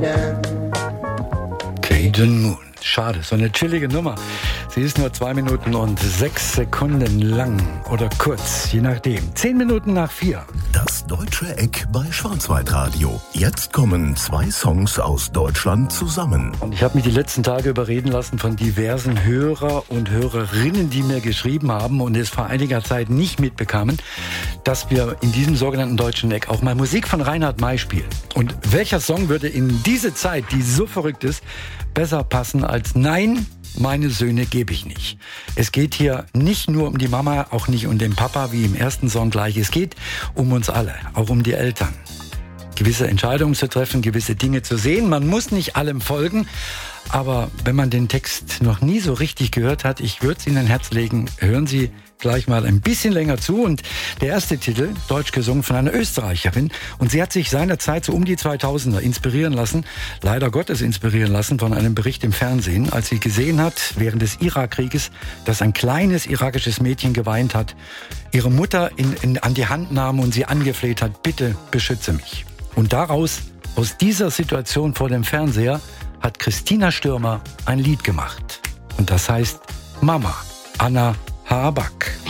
Cajun Moon. Schade, so eine chillige Nummer. Sie ist nur 2 Minuten und 6 Sekunden lang oder kurz, je nachdem. 10 Minuten nach 4. Das Deutsche Eck bei Schwarzwaldradio. Jetzt kommen 2 Songs aus Deutschland zusammen. Und ich habe mich die letzten Tage überreden lassen von diversen Hörer und Hörerinnen, die mir geschrieben haben und es vor einiger Zeit nicht mitbekamen, dass wir in diesem sogenannten Deutschen Eck auch mal Musik von Reinhard May spielen. Und welcher Song würde in diese Zeit, die so verrückt ist, besser passen als Nein, meine Söhne gebe ich nicht. Es geht hier nicht nur um die Mama, auch nicht um den Papa, wie im ersten Song gleich. Es geht um uns alle, auch um die Eltern. Gewisse Entscheidungen zu treffen, gewisse Dinge zu sehen. Man muss nicht allem folgen, aber wenn man den Text noch nie so richtig gehört hat, ich würde es Ihnen ans Herz legen, hören Sie gleich mal ein bisschen länger zu. Und der erste Titel, deutsch gesungen von einer Österreicherin. Und sie hat sich seinerzeit so um die 2000er inspirieren lassen, leider Gottes inspirieren lassen von einem Bericht im Fernsehen, als sie gesehen hat, während des Irakkrieges, dass ein kleines irakisches Mädchen geweint hat, ihre Mutter an die Hand nahm und sie angefleht hat, bitte beschütze mich. Und aus dieser Situation vor dem Fernseher, hat Christina Stürmer ein Lied gemacht. Und das heißt Mama, Anna Habak.